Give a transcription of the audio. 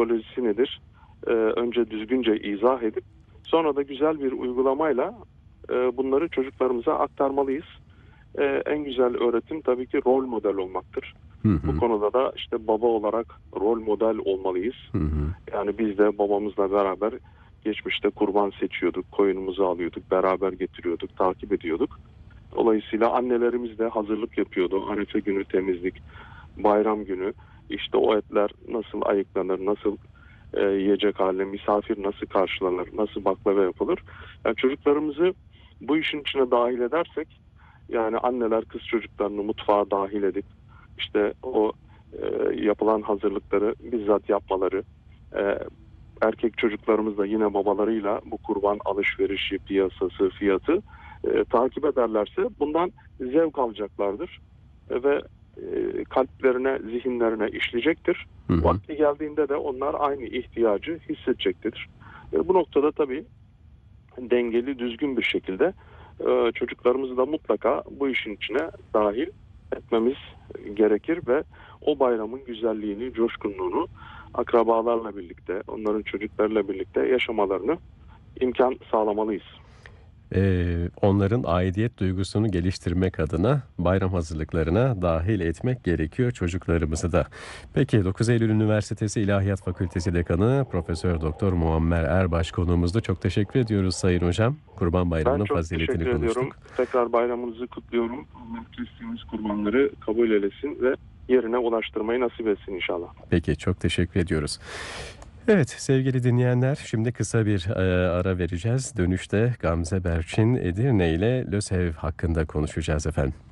psikolojisi nedir? Önce düzgünce izah edip sonra da güzel bir uygulamayla bunları çocuklarımıza aktarmalıyız. En güzel öğretim tabii ki rol model olmaktır. Bu konuda da işte baba olarak rol model olmalıyız. Yani biz de babamızla beraber geçmişte kurban seçiyorduk, koyunumuzu alıyorduk, beraber getiriyorduk, takip ediyorduk. Dolayısıyla annelerimiz de hazırlık yapıyordu. Arefe günü temizlik, bayram günü işte o etler nasıl ayıklanır, nasıl yiyecek haline, misafir nasıl karşılanır, nasıl baklava yapılır. Yani çocuklarımızı bu işin içine dahil edersek, yani anneler kız çocuklarını mutfağa dahil edip işte o yapılan hazırlıkları bizzat yapmaları, erkek çocuklarımız da yine babalarıyla bu kurban alışverişi, piyasası, fiyatı takip ederlerse bundan zevk alacaklardır ve kalplerine, zihinlerine işleyecektir. Vakti geldiğinde de onlar aynı ihtiyacı hissedecektir. Bu noktada tabii dengeli, düzgün bir şekilde çocuklarımızı da mutlaka bu işin içine dahil etmemiz gerekir ve o bayramın güzelliğini, coşkunluğunu akrabalarla birlikte, onların çocuklarıyla birlikte yaşamalarını imkan sağlamalıyız. Onların aidiyet duygusunu geliştirmek adına bayram hazırlıklarına dahil etmek gerekiyor çocuklarımızı da. Peki 9 Eylül Üniversitesi İlahiyat Fakültesi Dekanı Profesör Doktor Muammer Erbaş konuğumuzda. Çok teşekkür ediyoruz Sayın Hocam. Kurban Bayramı'nın faziletini konuştuk. Ben çok teşekkür ediyorum. Tekrar bayramınızı kutluyorum. Allah kestiğimiz kurbanları kabul eylesin ve yerine ulaştırmayı nasip etsin inşallah. Peki, çok teşekkür ediyoruz. Evet sevgili dinleyenler, şimdi kısa bir ara vereceğiz. Dönüşte Gamze Berçin Edirne ile LÖSEV hakkında konuşacağız efendim.